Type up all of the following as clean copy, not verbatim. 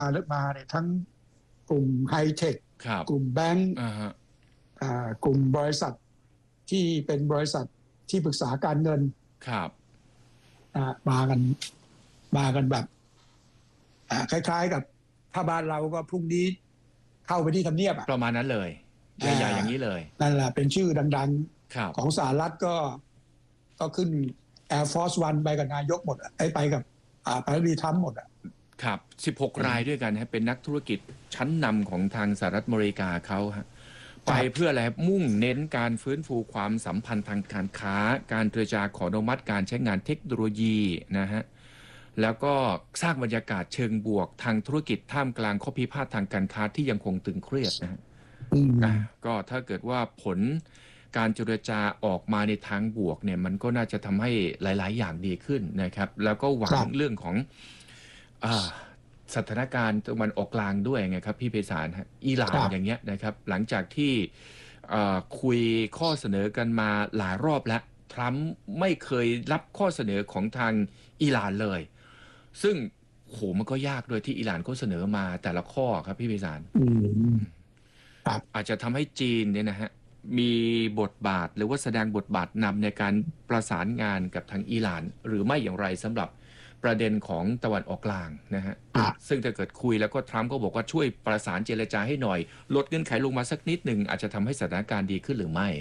เลือกมาเนี่ยทั้งกลุ่มไฮเทคกลุ่มแบงก์กลุ่มบริษัทที่เป็นบริษัทที่ปรึกษาการเงินมากันแบบคล้ายๆกับถ้าบ้านเราก็พรุ่งนี้เข้าไปที่ทำเนียบประมาณนั้นเลยใหญ่ๆอย่างนี้เลยนั่นแหละเป็นชื่อดังๆของสหรัฐก็ขึ้น Air Force One ไปกับนายกหมดไปกับประธานาธิบดีทรัมป์หมดครับ16 รายด้วยกันเป็นนักธุรกิจชั้นนำของทางสหรัฐอเมริกาเขาไปเพื่ออะไรมุ่งเน้นการฟื้นฟูความสัมพันธ์ทางการค้าการเจรจาขออนุมัติการใช้งานเทคโนโลยีนะฮะแล้วก็สร้างบรรยากาศเชิงบวกทางธุรกิจท่ามกลางข้อพิพาททางการค้าที่ยังคงตึงเครียดนะฮะก็ถ้าเกิดว่าผลการเจรจาออกมาในทางบวกเนี่ยมันก็น่าจะทำให้หลายๆอย่างดีขึ้นนะครับแล้วก็หวังเรื่องของสถานการณ์ตะวันออกกลางด้วยไงครับพี่ไพศาลอิหร่านอย่างเงี้ยนะครับหลังจากที่คุยข้อเสนอกันมาหลายรอบแล้วทรัมป์ไม่เคยรับข้อเสนอของทางอิหร่านเลยซึ่งโหมันก็ยากด้วยที่อิหร่านเขาเสนอมาแต่ละข้อครับพี่ไพศาลอาจจะทำให้จีนเนี่ยนะฮะมีบทบาทหรือว่าแสดงบทบาทนำในการประสานงานกับทางอิหร่านหรือไม่อย่างไรสำหรับประเด็นของตะวันออกกลางนะฮะซึ่งถ้าเกิดคุยแล้วก็ทรัมป์ก็บอกว่าช่วยประสานเจรจาให้หน่อยลดเงื่อนไขลงมาสักนิดหนึ่งอาจจะทำให้สถานการณ์ดีขึ้นหรือไม่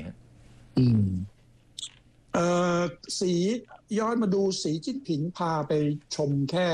สีย้อนมาดูสีจิ้นผิงพาไปชมแค่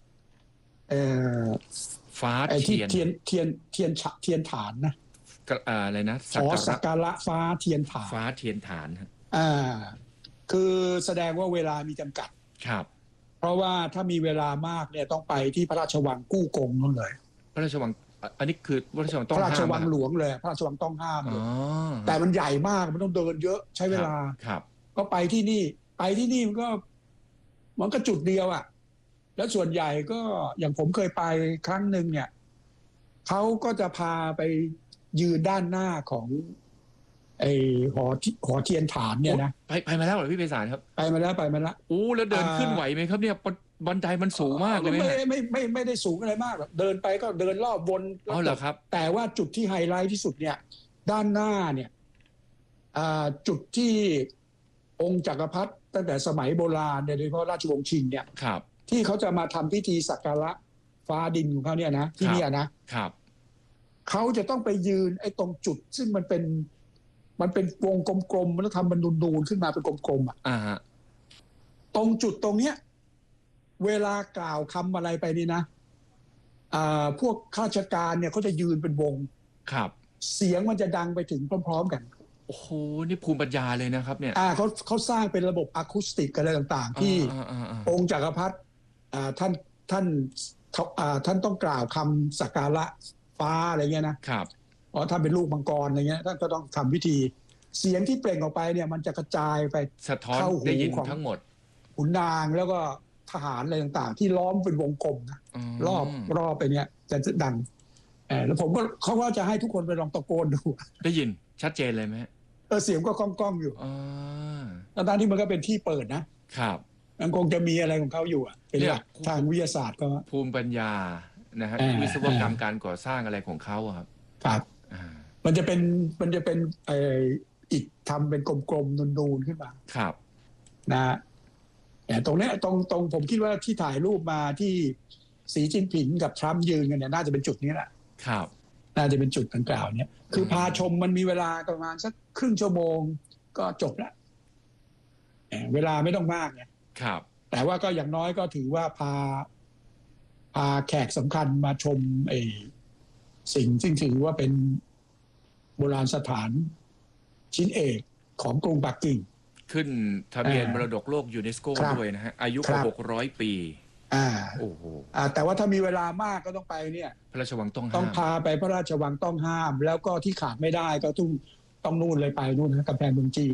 ฟ้าเทียนฐานนะอะไรนะสักการะฟ้าเทียนฐานคือแสดงว่าเวลามีจำกัดครับเพราะว่าถ้ามีเวลามากเนี่ยต้องไปที่พระราชวังกู้กงนั่นเลยพระราชวังอันนี้คือพระราชวังต้องห้ามพระราชวังหลวงเลยพระราชวังต้องห้ามเลยแต่มันใหญ่มากมันต้องเดินเยอะใช้เวลาก็ไปที่นี่มันก็จุดเดียวแล้วส่วนใหญ่ก็อย่างผมเคยไปครั้งหนึ่งเนี่ยเขาก็จะพาไปยืนด้านหน้าของไอ้หอเทียนฐานเนี่ยนะไปมาแล้วเหรอพี่ไพศาลครับไปมาแล้วโอ้แล้วเดินขึ้นไหวไหมครับเนี่ยบันไดมันสูงมากเลยไม่ได้สูงอะไรมากหรอกเดินไปก็เดินรอบวนเหรอครับแต่ว่าจุดที่ไฮไลท์ที่สุดเนี่ยด้านหน้าเนี่ยจุดที่องค์จักรพรรดิตั้งแต่สมัยโบราณโดยเฉพาะราชวงศ์ชิงเนี่ยที่เขาจะมาทำพิธีสักการะฟ้าดินของเขาเนี่ยนะที่เนี่ยนะครับเขาจะต้องไปยืนไอ้ตรงจุดซึ่งมันเป็นวงกลมๆมันต้องทำมันนูนๆขึ้นมาเป็นกลมๆตรงจุดตรงเนี้ยเวลากล่าวคำอะไรไปนี่นะพวกข้าราชการเนี่ยเขาจะยืนเป็นวงเสียงมันจะดังไปถึงพร้อมๆกันโอ้โหนี่ภูมิปัญญาเลยนะครับเนี่ยเขาสร้างเป็นระบบอะคูสติกอะไรต่างๆที่องค์จักรพรรดิท่านต้องกล่าวคำสักการะฟ้าอะไรเงี้ยนะครับท่านเป็นลูกมังกรอะไรเงี้ยท่านก็ต้องทำพิธีเสียงที่เปล่งออกไปเนี่ยมันจะกระจายไปสะท้อนได้ยินทั้งหมดขุนนางแล้วก็ทหารอะไรต่างๆที่ล้อมเป็นวงกลมนะรอบไปเนี่ยจะดังแล้วผมก็เขาก็จะให้ทุกคนไปลองตะโกนดูได้ยินชัดเจนเลยไหมเสียงก็ก้องๆอยู่ตอนที่มันก็เป็นที่เปิดนะครับมันคงจะมีอะไรของเขาอยู่เป็นหลักทางวิทยาศาสตร์ก็ภูมิปัญญานะฮะวิศวกรรมการก่อสร้างอะไรของเขาครับมันจะเป็นอิฐทำเป็นกลมๆนูนๆขึ้นมาครับนะแต่ตรงนี้ตรงผมคิดว่าที่ถ่ายรูปมาที่สีจิ้นผิงกับทรัมป์ยืนกันเนี่ยน่าจะเป็นจุดนี้แหละครับน่าจะเป็นจุดดังกล่าวเนี่ยคือพาชมมันมีเวลาประมาณสักครึ่งชั่วโมงก็จบแล้วเวลาไม่ต้องมากไงครับแต่ว่าก็อย่างน้อยก็ถือว่าพาแขกสำคัญมาชมสิ่งซึ่งถือว่าเป็นโบราณสถานชิ้นเอกของกรุงปักกิ่งขึ้นทะเบียนมรดกโลกยูเนสโกด้วยนะฮะอายุกว่า600 ปีโอ้โหแต่ว่าถ้ามีเวลามากก็ต้องไปเนี่ยพระราชวังต้องห้ามต้องพาไปพระราชวังต้องห้ามแล้วก็ที่ขาดไม่ได้ก็ต้องนู่นเลยไปนู่นนะกำแพงเมืองจีน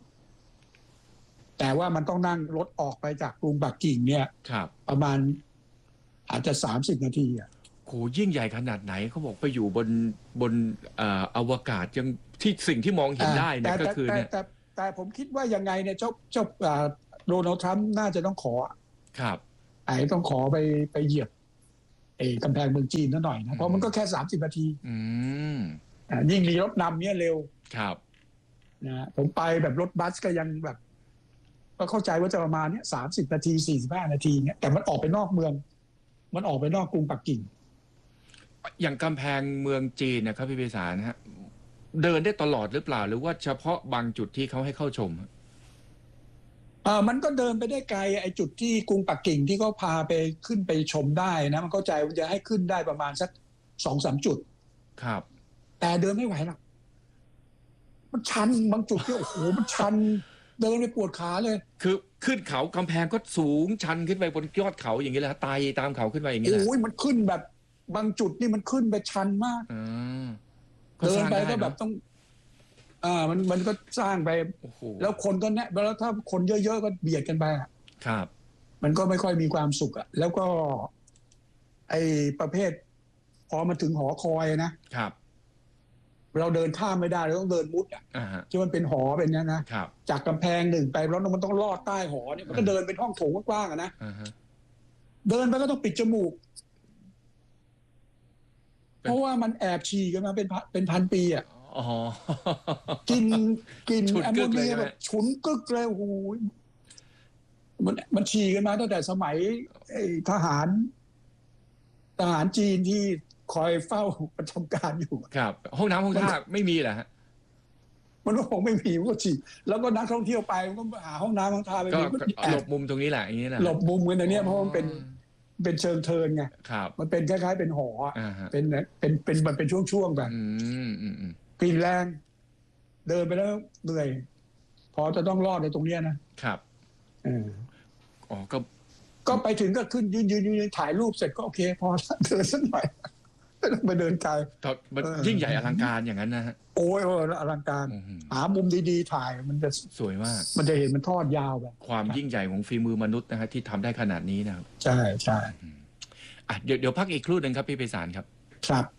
แต่ว่ามันต้องนั่งรถออกไปจากกรุงปักกิ่งเนี่ยประมาณอาจจะ30 นาทีโหยิ่งใหญ่ขนาดไหนเขาบอกไปอยู่บนอวกาศยังที่สิ่งที่มองเห็นได้เนี่ยก็คือเนี่ยแต่ผมคิดว่ายังไงเนี่ยเจ้าโดนัลด์ทรัมป์น่าจะต้องขอครับต้องขอไปเหยียบกำแพงเมืองจีนนิดหน่อยนะเพราะมันก็แค่30 นาทียิ่งมีรถนำเนี่ยเร็วครับนะผมไปแบบรถบัสก็ยังแบบก็เข้าใจว่าจะประมาณเนี้ย30 นาที45 นาทีเนี่ยแต่มันออกไปนอกเมืองมันออกไปนอกกรุงปักกิ่งอย่างกำแพงเมืองจีนนะครับพี่ไพศาลฮะเดินได้ตลอดหรือเปล่าหรือว่าเฉพาะบางจุดที่เขาให้เข้าชมมันก็เดินไปได้ไกลไอ้จุดที่กรุงปักกิ่งที่เขาพาไปขึ้นไปชมได้นะมันเข้าใจว่าจะให้ขึ้นได้ประมาณสัก2-3 จุดครับแต่เดินไม่ไหวหรอกมันชันบางจุดที่โอ้โหมันชันเดินไปปวดขาเลยคือขึ้นเขากำแพงก็สูงชันขึ้นไปบนยอดเขาอย่างนี้แหละไต่ตามเขาขึ้นไปอย่างนี้แหละโอ้ยมันขึ้นแบบบางจุดนี่มันขึ้นไปชันมากเดินไปก็แบบต้องมันก็สร้างไปแล้วคนก็แน่แล้วถ้าคนเยอะๆก็เบียดกันไปครับมันก็ไม่ค่อยมีความสุขแล้วก็ไอ้ประเภทพอมาถึงหอคอยนะครับเราเดินข้ามไม่ได้เราต้องเดินมุดที่มันเป็นหอเป็นนี้นะจากกำแพงหนึ่งไปแล้วมันต้องลอดใต้หอเนี่ยมันก็เดินเป็นห้องโถงกว้างนะเดินไปก็ต้องปิดจมูกเพราะว่ามันแอบฉี่กันมาเป็นพันปีกินแอมโมเนียแบบฉุนกึกเลยโอ้โหมันฉี่กันมาตั้งแต่สมัยทหารจีนที่คอยเฝ้าประจำการอยู่ครับห้องน้ำห้องท่าไม่มีเหรอฮะมันก็คงไม่มีมันก็ฉี่แล้วก็นักท่องเที่ยวไปมันก็หาห้องน้ำห้องท่าไปก็หลบมุมตรงนี้แหละอย่างนี้แหละหลบมุมกันตรงนี้เพราะมันเป็นเชิงเทินไงมันเป็นคล้ายๆเป็นหอมันเป็นช่วงๆแบบกลิ่นแรงเดินไปแล้วเหนื่อยพอจะต้องรอดในตรงนี้นะครับก็ไปถึงก็ขึ้นยืนถ่ายรูปเสร็จก็โอเคพอเดินสักหน่อยไม่ต้องไปเดินไกลมันยิ่งใหญ่อลังการอย่างนั้นนะฮะโอ้ยอลังการหามุมดีๆถ่ายมันจะสวยมากมันจะเห็นมันทอดยาวแบบความยิ่งใหญ่ของฝีมือมนุษย์นะฮะที่ทำได้ขนาดนี้นะครับใช่เดี๋ยวพักอีกครู่หนึ่งครับพี่ไพศาลครับครับ